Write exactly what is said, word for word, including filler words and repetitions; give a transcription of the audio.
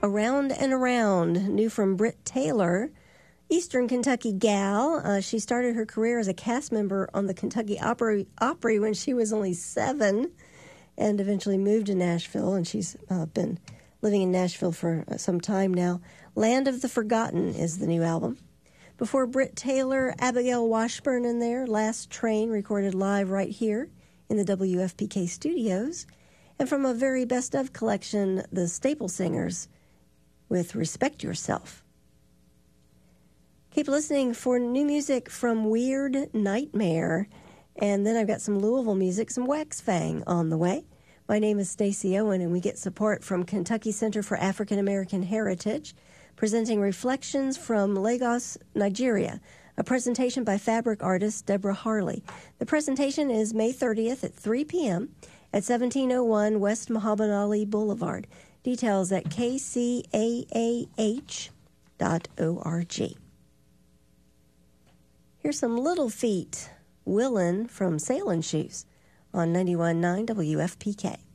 Around and Around, new from Britt Taylor, Eastern Kentucky gal. Uh, she started her career as a cast member on the Kentucky Opry, Opry when she was only seven and eventually moved to Nashville, and she's uh, been living in Nashville for uh, some time now. Land of the Forgotten is the new album. Before Britt Taylor, Abigail Washburn in there, Last Train, recorded live right here in the W F P K studios. And from a very best of collection, the Staple Singers with Respect Yourself. Keep listening for new music from Weird Nightmare. And then I've got some Louisville music, some Wax Fang on the way. My name is Stacey Owen, and we get support from Kentucky Center for African American Heritage, presenting Reflections from Lagos, Nigeria, a presentation by fabric artist Deborah Harley. The presentation is May thirtieth at three p.m. at seventeen oh one West Muhammad Ali Boulevard. Details at k c a a h dot org. Here's some Little Feat, Willin' from Sailin' Shoes on ninety-one point nine W F P K.